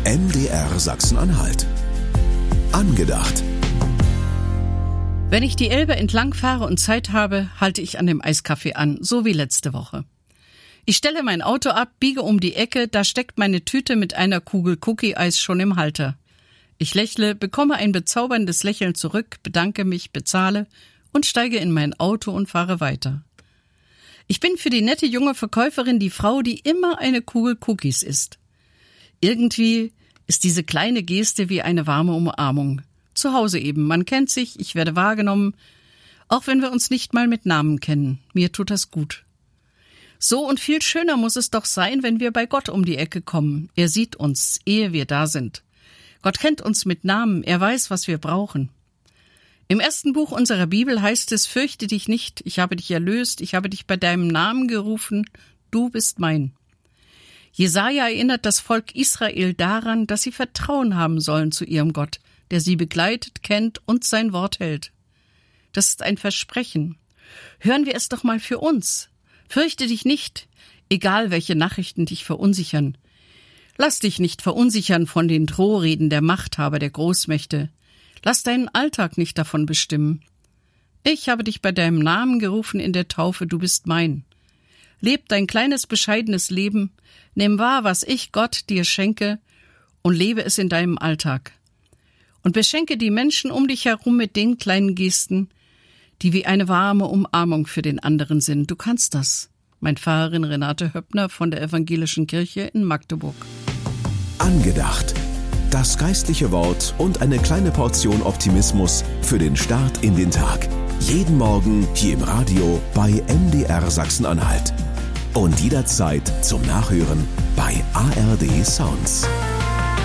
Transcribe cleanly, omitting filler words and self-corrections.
MDR Sachsen-Anhalt. Angedacht. Wenn ich die Elbe entlang fahre und Zeit habe, halte ich an dem Eiscafé an, so wie letzte Woche. Ich stelle mein Auto ab, biege um die Ecke, da steckt meine Tüte mit einer Kugel Cookie-Eis schon im Halter. Ich lächle, bekomme ein bezauberndes Lächeln zurück, bedanke mich, bezahle und steige in mein Auto und fahre weiter. Ich bin für die nette junge Verkäuferin die Frau, die immer eine Kugel Cookies isst. Irgendwie ist diese kleine Geste wie eine warme Umarmung. Zu Hause eben, man kennt sich, ich werde wahrgenommen, auch wenn wir uns nicht mal mit Namen kennen. Mir tut das gut. So und viel schöner muss es doch sein, wenn wir bei Gott um die Ecke kommen. Er sieht uns, ehe wir da sind. Gott kennt uns mit Namen, er weiß, was wir brauchen. Im ersten Buch unserer Bibel heißt es, fürchte dich nicht, ich habe dich erlöst, ich habe dich bei deinem Namen gerufen, du bist mein. Jesaja erinnert das Volk Israel daran, dass sie Vertrauen haben sollen zu ihrem Gott, der sie begleitet, kennt und sein Wort hält. Das ist ein Versprechen. Hören wir es doch mal für uns. Fürchte dich nicht, egal welche Nachrichten dich verunsichern. Lass dich nicht verunsichern von den Drohreden der Machthaber, der Großmächte. Lass deinen Alltag nicht davon bestimmen. Ich habe dich bei deinem Namen gerufen in der Taufe, du bist mein. Leb dein kleines, bescheidenes Leben, nimm wahr, was ich, Gott, dir schenke und lebe es in deinem Alltag. Und beschenke die Menschen um dich herum mit den kleinen Gesten, die wie eine warme Umarmung für den anderen sind. Du kannst das. Mein Pfarrerin Renate Höppner von der Evangelischen Kirche in Magdeburg. Angedacht. Das geistliche Wort und eine kleine Portion Optimismus für den Start in den Tag. Jeden Morgen hier im Radio bei MDR Sachsen-Anhalt. Und jederzeit zum Nachhören bei ARD Sounds.